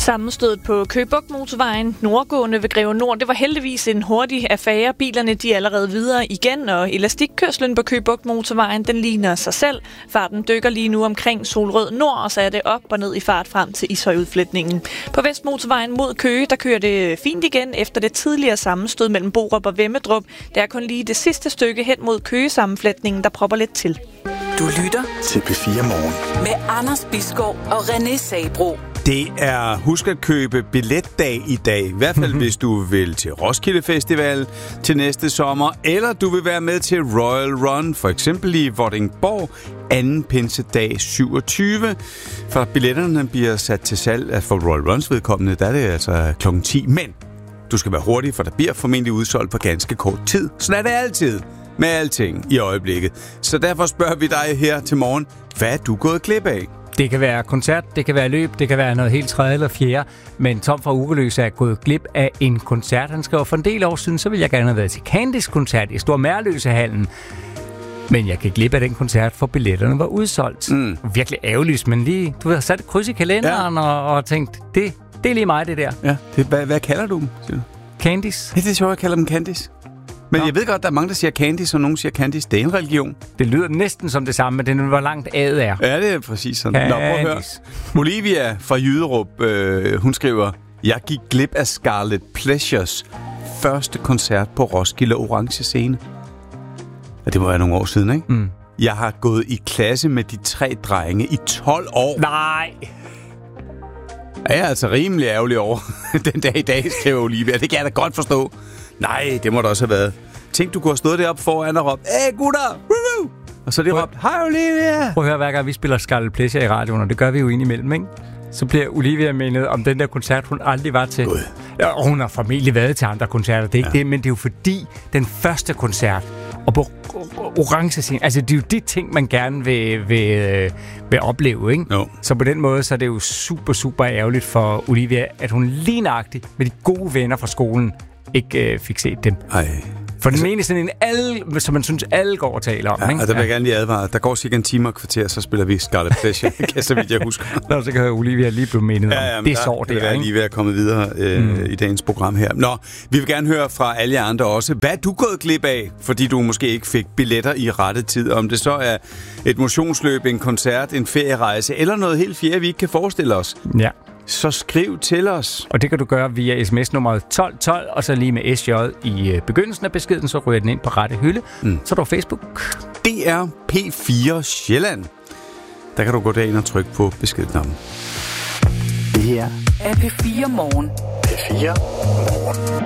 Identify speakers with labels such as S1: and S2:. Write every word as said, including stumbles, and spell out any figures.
S1: Sammenstødet på Køge Bugt Motorvejen, nordgående ved Greve Nord, det var heldigvis en hurtig affære. Bilerne de er allerede videre igen, og elastikkørslen på Køge Bugt Motorvejen, den ligner sig selv. Farten dykker lige nu omkring Solrød Nord, og så er det op og ned i fart frem til Ishøjudfletningen. På Vestmotorvejen mod Køge, der kører det fint igen efter det tidligere sammenstød mellem Borup og Vemmedrup. Det er kun lige det sidste stykke hen mod Køge-sammenfletningen, der propper lidt til.
S2: Du lytter
S3: til P fire Morgen
S2: med Anders Bisgaard og René Sabro.
S4: Det er husk at købe billetdag i dag. I hvert fald hvis du vil til Roskilde Festival til næste sommer, eller du vil være med til Royal Run, for eksempel i Vordingborg, anden pinsedag syvogtyve. For billetterne bliver sat til salg for Royal Runs vedkommende, der er det altså klokken ti. Men du skal være hurtig, for der bliver formentlig udsolgt på ganske kort tid. Sådan er det altid med alting i øjeblikket. Så derfor spørger vi dig her til morgen, hvad er du gået glip af?
S5: Det kan være koncert, det kan være løb, det kan være noget helt tredje eller fjerde. Men Tom fra Ugeløs er gået glip af en koncert. Han skrev, for en del år siden, så ville jeg gerne have været til Candice-koncert i Stor Merløsehallen. Men jeg gik glip af den koncert, for billetterne var udsolgt. Mm. Virkelig ærgerligt, men lige, du har sat et kryds i kalenderen ja. og, og tænkt, det, det er lige mig, det der.
S4: Ja. Det, hvad, hvad kalder du dem?
S5: Candice.
S4: Det er sjovt, jeg kalder dem Candice. Men Nå. Jeg ved godt, der er mange, der siger Candice, og nogen siger Candice. Det er en religion.
S5: Det lyder næsten som det samme, men det er, hvor langt A'et er.
S4: Ja, det er præcis sådan. Nå, prøv at høre. Olivia fra Jyderup, øh, hun skriver, jeg gik glip af Scarlet Pleasures første koncert på Roskilde Orange Scene. Og det må være nogle år siden, ikke? Mm. Jeg har gået i klasse med de tre drenge i tolv år.
S5: Nej!
S4: Jeg er altså rimelig ærgerlig over den dag i dag, skriver Olivia. Det kan jeg da godt forstå. Nej, det må der også have været. Tænk, du kunne have stået deroppe foran og råbt, hey gutter! Woo! Og så er de råbt, hej Olivia!
S5: Prøv at høre, hver gang vi spiller Scarlet Pleasure i radioen, og det gør vi jo indimellem, ikke? Så bliver Olivia mindet om den der koncert, hun aldrig var til. God. Ja, og hun har formentlig været til andre koncerter, det er ikke ja. det, men det er jo fordi, den første koncert, og på Orange Scene, altså det er jo de ting, man gerne vil, vil, vil opleve, ikke?
S4: No.
S5: Så på den måde, så er det jo super, super ærgerligt for Olivia, at hun lige nøjagtigt med de gode venner fra skolen ikke øh, fik set dem.
S4: Ej.
S5: For den altså, ene er sådan en alle, som man synes, alle går og taler om.
S4: Ja,
S5: ikke?
S4: og der vil jeg gerne lige advare. Der går cirka en time og kvarter, så spiller vi Scarlet Pleasure, kan så vidt jeg husker.
S5: Nå, så kan Olivia lige blive mindet
S4: ja, ja,
S5: om. Det er så det,
S4: er lige ved at komme videre øh, mm. i dagens program her. Nå, vi vil gerne høre fra alle jer andre også. Hvad er du gået glip af, fordi du måske ikke fik billetter i rette tid? Om det så er et motionsløb, en koncert, en ferierejse, eller noget helt fjerde, vi ikke kan forestille os.
S5: Ja.
S4: Så skriv til os.
S5: Og det kan du gøre via sms-nummeret tolv tolv, og så lige med S J i begyndelsen af beskeden, så ryger den ind på rette hylde. Mm. Så er der Facebook.
S4: Det er P fire Sjælland. Der kan du gå derind og trykke på beskedknappen.
S3: Det her
S2: er P fire Morgen.
S3: P fire Morgen.